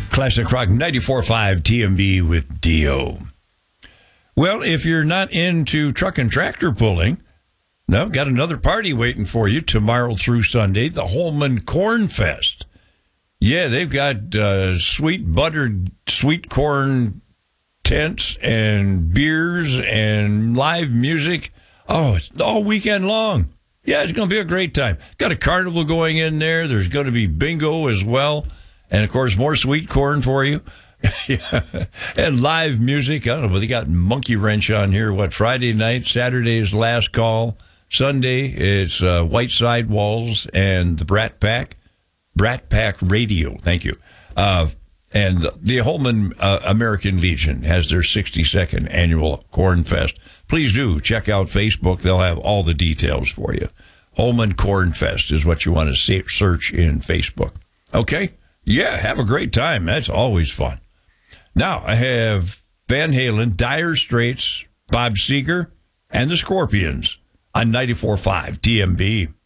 Classic Rock 94.5 TMB with Dio. Well, if you're not into truck and tractor pulling, no, got another party waiting for you tomorrow through Sunday, the Holman Corn Fest. Yeah, they've got sweet buttered sweet corn tents and beers and live music. Oh, it's all weekend long. Yeah, it's going to be a great time. Got a carnival going in there. There's going to be bingo as well. And, of course, more sweet corn for you. Yeah. And live music. I don't know, but they got Monkey Wrench on here. Friday night, Saturday's Last Call. Sunday, it's White Sidewalls and the Brat Pack Radio. Thank you. And the Holman American Legion has their 62nd annual Corn Fest. Please do check out Facebook. They'll have all the details for you. Holman Corn Fest is what you want to search in Facebook. Okay? Yeah, have a great time. That's always fun. Now, I have Van Halen, Dire Straits, Bob Seger, and the Scorpions on 94.5 TMB.